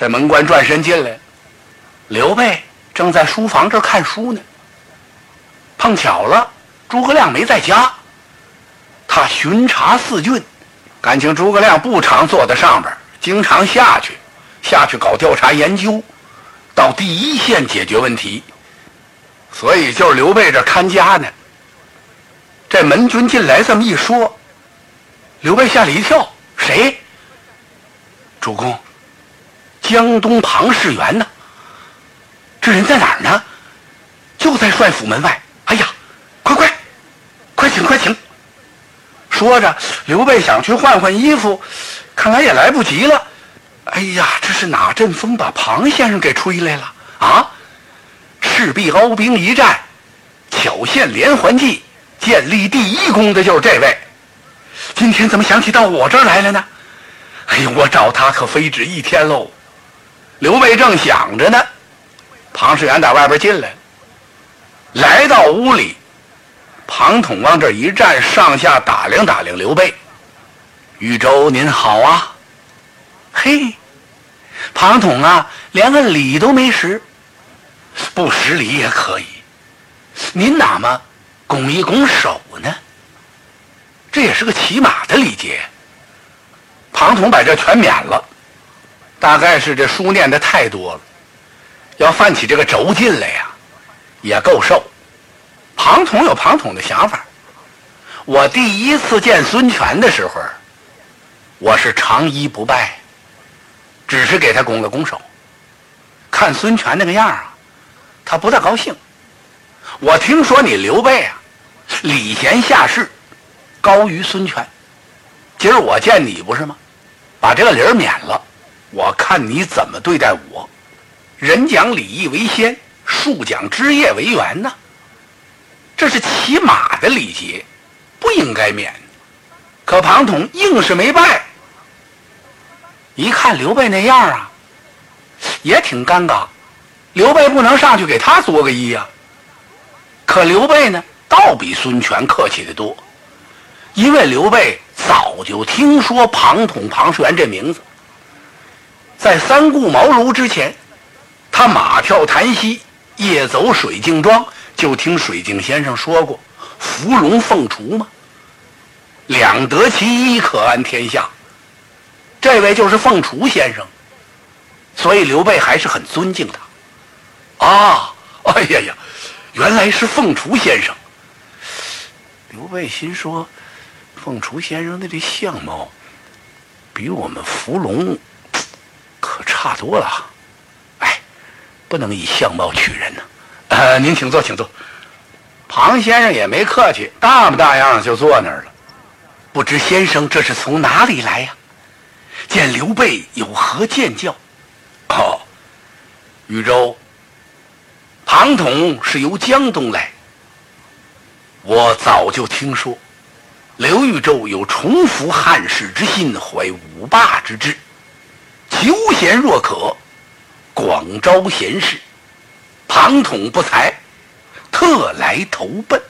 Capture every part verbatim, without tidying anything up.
这门官转身进来，刘备正在书房这儿看书呢。碰巧了，诸葛亮没在家，他巡查四郡，感情诸葛亮不常坐在上边，经常下去，下去搞调查研究，到第一线解决问题，所以就是刘备这看家呢。这门军进来这么一说，刘备吓了一跳，谁？主公，江东庞士元呢？这人在哪儿呢？就在帅府门外。哎呀，快快快请快请！说着，刘备想去换换衣服，看来也来不及了。哎呀，这是哪阵风把庞先生给吹来了啊？赤壁鏖兵一战，巧献连环计，建立第一功的就是这位。今天怎么想起到我这儿来了呢？哎呦，我找他可非止一天喽。刘备正想着呢，庞士元打外边进来，来到屋里，庞统往这一站，上下打量打量刘备。豫州您好啊。嘿，庞统啊，连个礼都没识。不识礼也可以，您哪么拱一拱手呢？这也是个起码的礼节。庞统把这全免了，大概是这书念的太多了，要犯起这个轴劲来呀，也够受。庞统有庞统的想法。我第一次见孙权的时候，我是长揖不拜，只是给他拱了拱手。看孙权那个样啊，他不大高兴。我听说你刘备啊，礼贤下士，高于孙权。今儿我见你不是吗？把这个理儿免了，我看你怎么对待我。人讲礼义为先，树讲枝叶为源呢，这是起码的礼节，不应该免。可庞统硬是没拜。一看刘备那样啊，也挺尴尬。刘备不能上去给他作个揖呀、啊。可刘备呢，倒比孙权客气得多，因为刘备早就听说庞统庞士元这名字。在三顾茅庐之前，他马跳檀溪，夜走水镜庄，就听水镜先生说过伏龙凤雏吗？两得其一，可安天下。这位就是凤雏先生，所以刘备还是很尊敬他。啊，哎呀呀，原来是凤雏先生。刘备心说，凤雏先生的这相貌比我们伏龙可差多了。哎，不能以相貌取人呢、啊。呃，您请坐，请坐。庞先生也没客气，大不大样就坐那儿了。不知先生这是从哪里来呀？见刘备有何见教？哦，豫州，庞统是由江东来。我早就听说刘豫州有重复汉室之心，怀五霸之志，求贤若渴，广招贤士。庞统不才，特来投奔。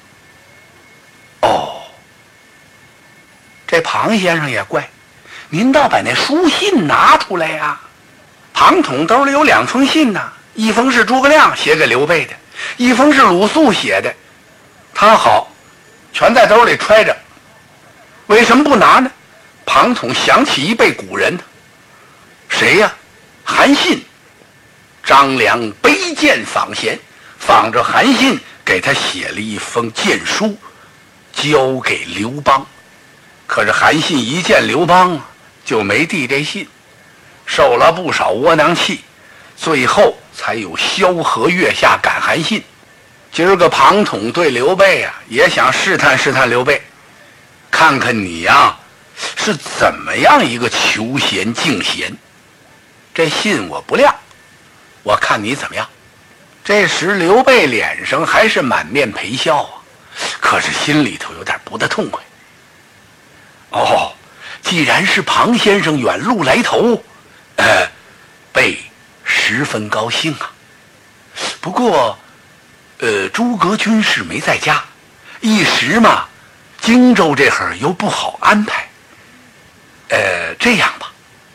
哦，这庞先生也怪，您倒把那书信拿出来呀、啊！庞统兜里有两封信呢、啊，一封是诸葛亮写给刘备的，一封是鲁肃写的。他好，全在兜里揣着。为什么不拿呢？庞统想起一辈古人，谁呀？韩信。张良背剑访贤，仿着韩信给他写了一封荐书，交给刘邦。可是韩信一见刘邦啊，就没递这信，受了不少窝囊气，最后才有萧何月下赶韩信。今儿个庞统对刘备啊，也想试探试探刘备，看看你呀、啊、是怎么样一个求贤敬贤。这信我不亮，我看你怎么样。这时刘备脸上还是满面陪笑啊，可是心里头有点不大痛快。哦，既然是庞先生远路来投，呃，备十分高兴啊。不过呃，诸葛军师没在家，一时嘛，荆州这会儿又不好安排。呃，这样吧，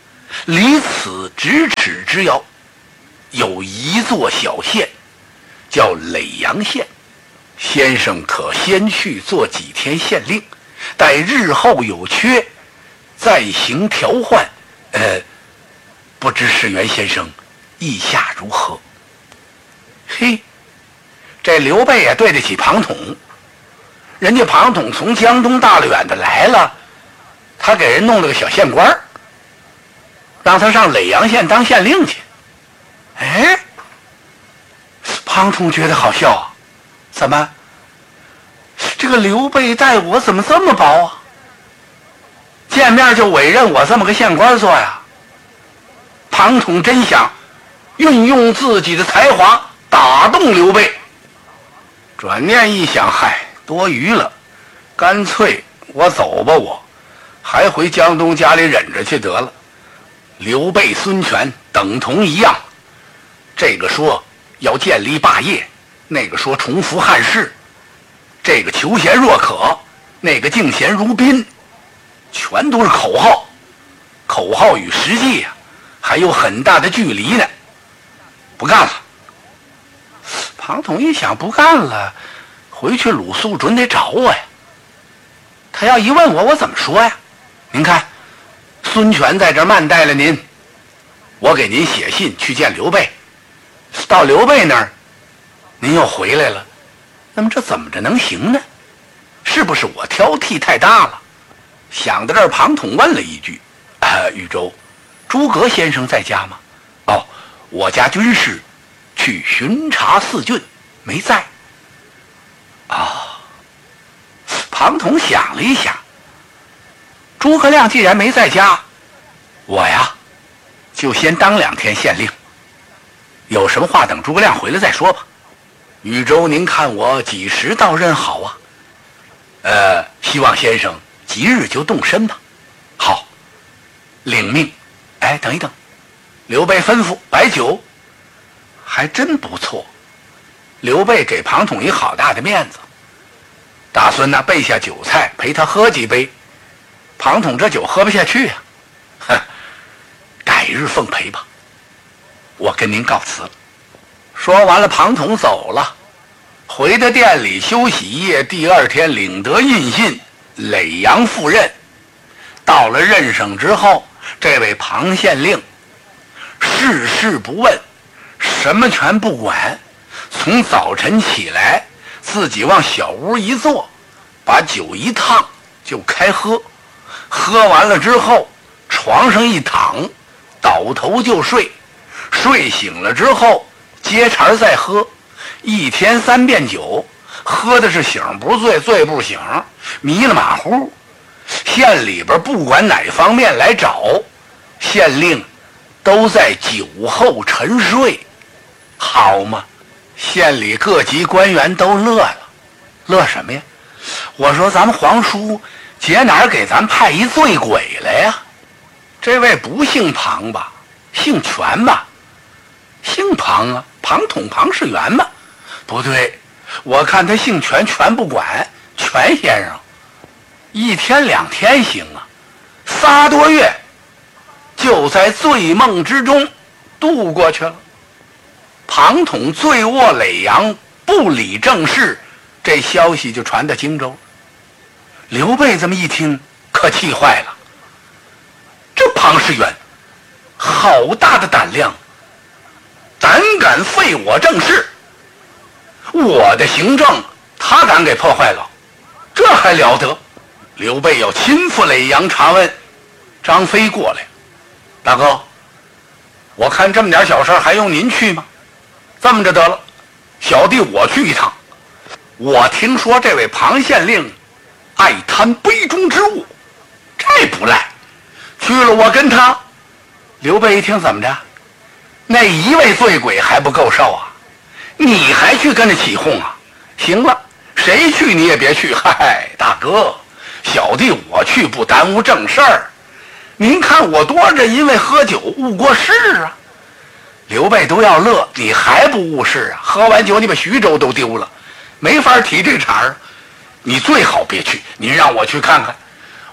离此咫尺之遥，有一座小县，叫耒阳县。先生可先去做几天县令，待日后有缺，再行调换。呃，不知世元先生意下如何？嘿，这刘备也对得起庞统，人家庞统从江东大老远的来了，他给人弄了个小县官，让他上耒阳县当县令去。哎，庞统觉得好笑啊，怎么这个刘备待我怎么这么薄啊？见面就委任我这么个县官做呀？庞统真想运用自己的才华打动刘备，转念一想，嗨，多余了，干脆我走吧，我还回江东家里忍着去得了。刘备、孙权等同一样，这个说要建立霸业，那个说重复汉室，这个求贤若渴，那个敬贤如宾，全都是口号，口号与实际啊还有很大的距离呢。不干了。庞统一想，不干了，回去鲁肃准得找我呀。他要一问我，我怎么说呀？您看，孙权在这儿慢待了您，我给您写信去见刘备，到刘备那儿，您又回来了，那么这怎么着能行呢？是不是我挑剔太大了？想到这儿，庞统问了一句：“呃，豫州，诸葛先生在家吗？”“哦，我家军士去巡查四郡，没在。”啊，庞统想了一想，诸葛亮既然没在家，我呀就先当两天县令，有什么话等诸葛亮回来再说吧。豫州，您看我几时到任好啊？呃，希望先生即日就动身吧。好，领命。哎，等一等，刘备吩咐摆酒，还真不错。刘备给庞统一好大的面子，打算呢备下酒菜陪他喝几杯。庞统这酒喝不下去啊，哼，改日奉陪吧，我跟您告辞了。说完了，庞统走了，回到店里休息一夜。第二天领得印信，耒阳赴任。到了任上之后，这位庞县令事事不问，什么全不管，从早晨起来，自己往小屋一坐，把酒一烫就开喝，喝完了之后床上一躺，倒头就睡，睡醒了之后接茬再喝，一天三遍酒，喝的是醒不醉，醉不醒，迷了马虎。县里边不管哪方面来找，县令都在酒后沉睡，好嘛，县里各级官员都乐了。乐什么呀？我说咱们皇叔姐哪儿给咱派一醉鬼来呀？这位不姓庞吧？姓权吧？姓庞啊，庞统庞士元吧？不对，我看他姓权，权不管，权先生一天两天行啊，仨多月就在醉梦之中度过去了。庞统醉卧耒阳，不理政事，这消息就传到荆州。刘备这么一听，可气坏了。这庞士元好大的胆量，胆敢废我政事，我的行政他敢给破坏了，这还了得？刘备要亲赴耒阳查问。张飞过来，大哥，我看这么点小事还用您去吗？这么着得了，小弟我去一趟。我听说这位庞县令爱贪杯中之物，这不赖，去了我跟他。刘备一听，怎么着？那一位醉鬼还不够受啊？你还去跟着起哄啊？行了，谁去你也别去。嗨，大哥，小弟我去不耽误正事儿。您看我多着因为喝酒误过事啊。刘备都要乐，你还不误事啊？喝完酒你把徐州都丢了，没法提这茬儿。你最好别去，您让我去看看。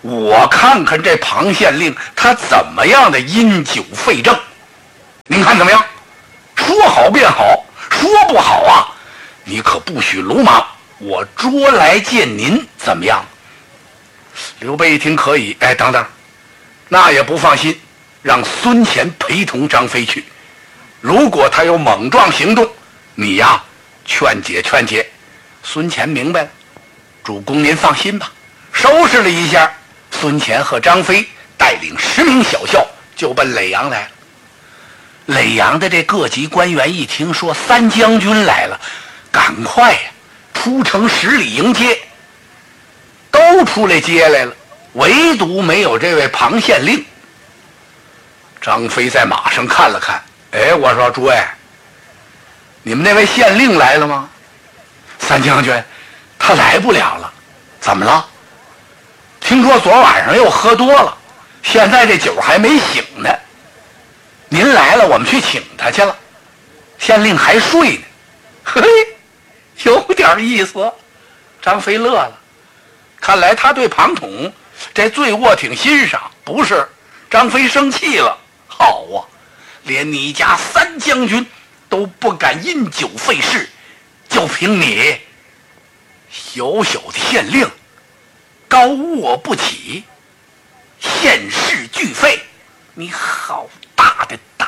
我看看这庞县令他怎么样的因酒废政，您看怎么样？说好便好，说不好啊，你可不许鲁莽，我捉来见您，怎么样？刘备一听可以，哎，等等，那也不放心，让孙乾陪同张飞去。如果他有莽撞行动，你呀劝解劝解。孙乾明白了，主公您放心吧。收拾了一下，孙乾和张飞带领十名小校就奔耒阳来了。耒阳的这各级官员一听说三将军来了，赶快呀出城十里迎接，都出来接来了，唯独没有这位庞县令。张飞在马上看了看，哎，我说诸位，你们那位县令来了吗？三将军，他来不了了。怎么了？听说昨晚上又喝多了，现在这酒还没醒呢。您来了，我们去请他去了。县令还睡呢。嘿，有点意思。张飞乐了，看来他对庞统这醉卧挺欣赏。不是，张飞生气了。好啊，连你家三将军都不敢因酒废事，就凭你小小的县令高卧不起，县事俱废，你好大的胆！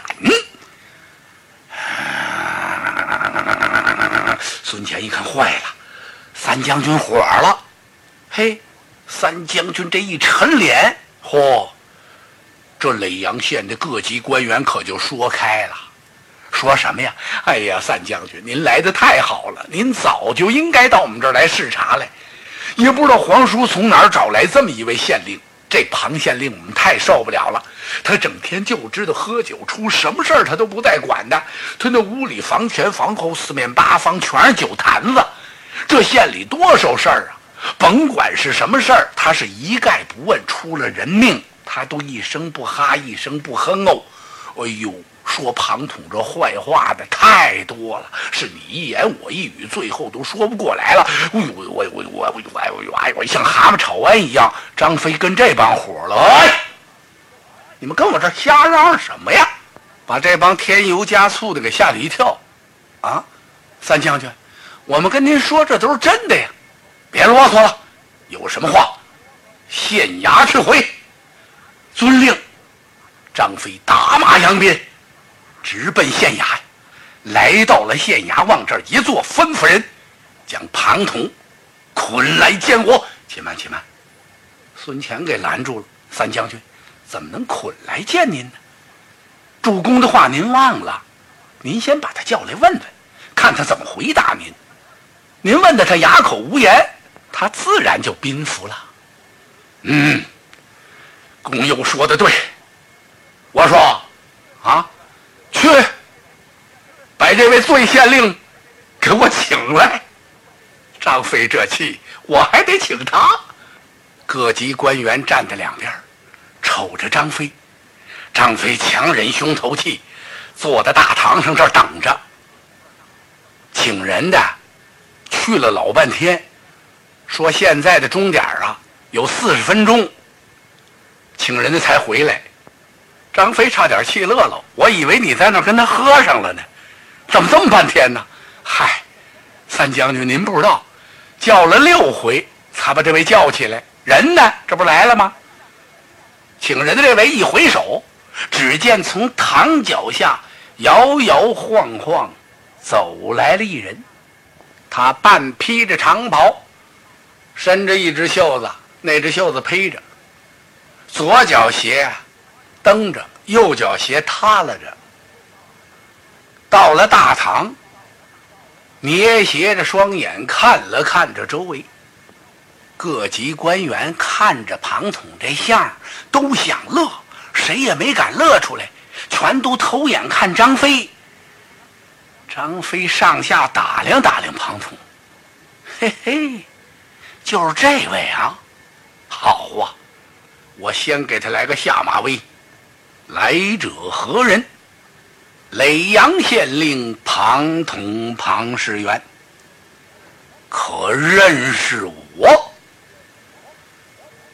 孙乾一看坏了，三将军火了。嘿，三将军这一沉脸，嚯，这耒阳县的各级官员可就说开了。说什么呀？哎呀，三将军您来得太好了，您早就应该到我们这儿来视察来。也不知道皇叔从哪儿找来这么一位县令，这庞县令我们太受不了了。他整天就知道喝酒，出什么事儿他都不带管的。他那屋里房前房后四面八方全是酒坛子，这县里多少事儿啊！甭管是什么事儿，他是一概不问，出了人命他都一声不哈，一声不哼哦。哎呦，说庞统这坏话的太多了，是你一言我一语，最后都说不过来了。哎呦，我我我我我我我像蛤蟆炒完一样。张飞跟这帮伙了，哎，你们跟我这瞎嚷嚷什么呀？把这帮添油加醋的给吓了一跳。啊，三将军，我们跟您说这都是真的呀，别啰嗦了，有什么话县衙去回。遵令。张飞打马扬鞭，直奔县衙。来到了县衙，往这儿一坐，吩咐人将庞统捆来见我。且慢且慢，孙乾给拦住了。三将军，怎么能捆来见您呢？主公的话您忘了，您先把他叫来问问，看他怎么回答您。您问的他哑口无言，他自然就宾服了。嗯，公友说的对。我说啊，去把这位醉县令给我请来。张飞这气，我还得请他。各级官员站在两边瞅着张飞。张飞强忍胸头气，坐在大堂上这儿等着。请人的去了老半天，说现在的钟点啊有四十分钟，请人的才回来。张飞差点气乐了，我以为你在那儿跟他喝上了呢，怎么这么半天呢？嗨，三将军您不知道，叫了六回才把这位叫起来。人呢，这不来了吗？请人的这位一回手，只见从堂脚下摇摇晃晃走来了一人。他半披着长袍，伸着一只袖子，那只袖子披着，左脚鞋蹬着，右脚鞋塌了着。到了大堂，捏斜着双眼看了看着周围。各级官员看着庞统这相都想乐，谁也没敢乐出来，全都偷眼看张飞。张飞上下打量打量庞统，嘿嘿，就是这位啊，好啊，我先给他来个下马威。来者何人？耒阳县令庞统庞士元，可认识我？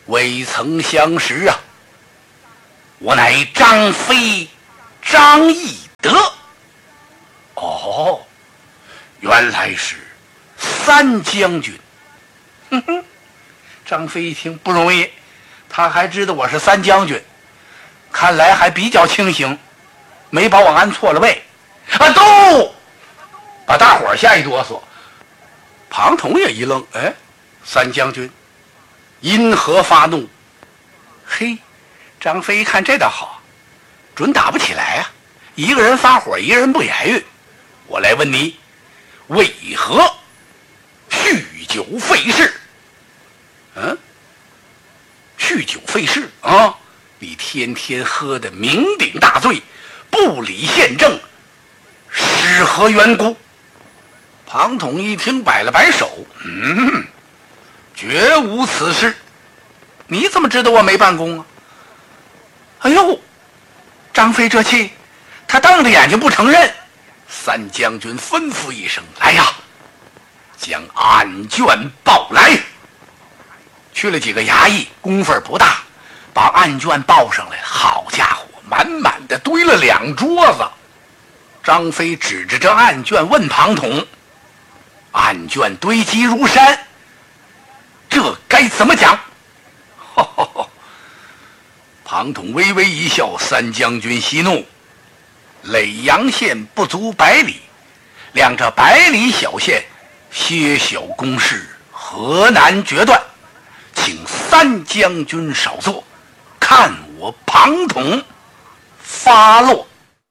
未曾相识啊，我乃张飞张翼德。哦，原来是三将军。哼哼，张飞一听不容易，他还知道我是三将军，看来还比较清醒，没把我按错了位啊！都把大伙儿吓一哆嗦。庞统也一愣，哎，三将军因何发怒？嘿，张飞一看这倒好，准打不起来啊！一个人发火，一个人不言语。我来问你，为何酗酒费事？嗯，酗酒费事啊！你天天喝得酩酊大醉，不理宪政，是何缘故？庞统一听，摆了摆手，嗯，绝无此事。你怎么知道我没办公啊？哎呦，张飞这气，他瞪着眼睛不承认。三将军吩咐一声：“来呀，将案卷报来。”去了几个衙役，功夫不大，把案卷报上来。好家伙，满满的堆了两桌子。张飞指着这案卷问庞统：“案卷堆积如山，这该怎么讲？”呵呵呵，庞统微微一笑，三将军息怒。耒阳县不足百里，两这百里小县，些小公事，何难决断？请三将军少坐，看我庞统发落。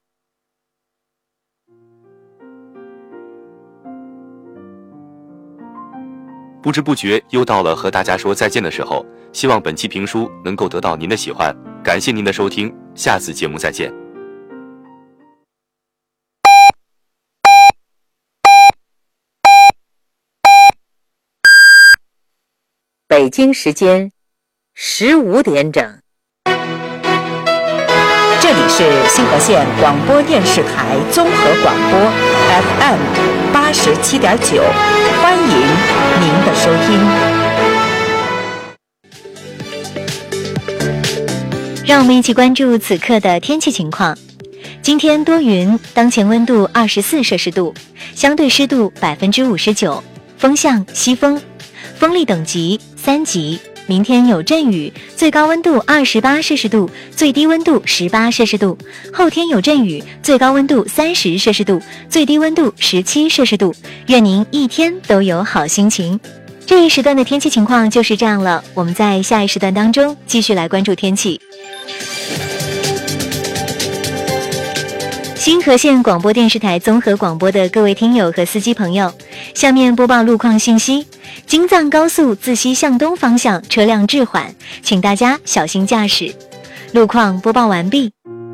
不知不觉又到了和大家说再见的时候，希望本期评书能够得到您的喜欢，感谢您的收听，下次节目再见。 北京时间十五点整，这里是新河县广播电视台综合广播 F M 八十七点九，欢迎您的收听。让我们一起关注此刻的天气情况。今天多云，当前温度二十四摄氏度，相对湿度百分之五十九，风向西风，风力等级三级。明天有阵雨，最高温度二十八摄氏度，最低温度十八摄氏度。后天有阵雨，最高温度三十摄氏度，最低温度十七摄氏度。愿您一天都有好心情。这一时段的天气情况就是这样了，我们在下一时段当中继续来关注天气。新河县广播电视台综合广播的各位听友和司机朋友，下面播报路况信息。京藏高速自西向东方向车辆滞缓，请大家小心驾驶。路况播报完毕。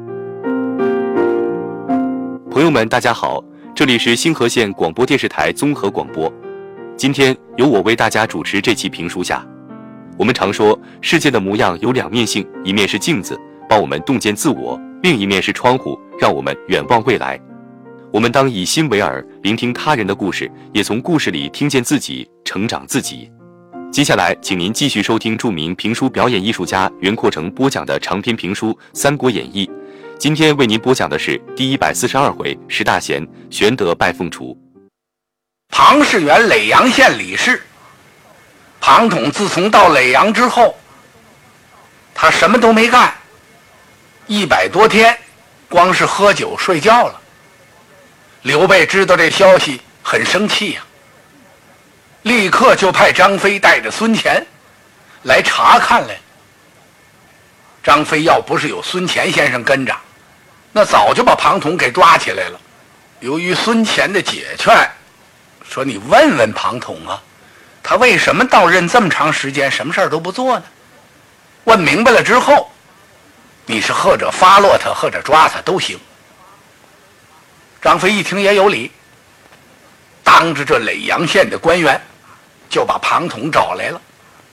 朋友们大家好，这里是新河县广播电视台综合广播，今天由我为大家主持这期评书下。我们常说世界的模样有两面性，一面是镜子，帮我们洞见自我，另一面是窗户，让我们远望未来。我们当以心为耳，聆听他人的故事，也从故事里听见自己，成长自己。接下来请您继续收听著名评书表演艺术家袁阔成播讲的长篇评书《三国演义》。今天为您播讲的是第一百四十二回石大贤玄德拜凤雏。 庞士元耒阳县理事。庞统自从到耒阳之后，他什么都没干，一百多天光是喝酒睡觉了。刘备知道这消息很生气呀、啊，立刻就派张飞带着孙乾来查看来。张飞要不是有孙乾先生跟着，那早就把庞统给抓起来了。由于孙乾的解劝，说你问问庞统啊，他为什么到任这么长时间什么事儿都不做呢？问明白了之后，你是或者发落他或者抓他都行。张飞一听也有理，当着这耒阳县的官员就把庞统找来了。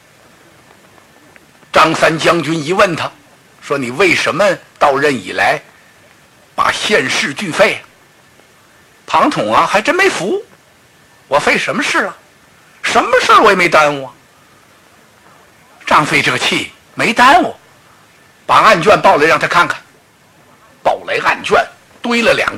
张三将军一问他，说你为什么到任以来把县事俱废？庞统啊还真没服，我废什么事了？什么事我也没耽误啊。 张飞这个气没耽误，把案卷报来让他看看。报来案卷堆了两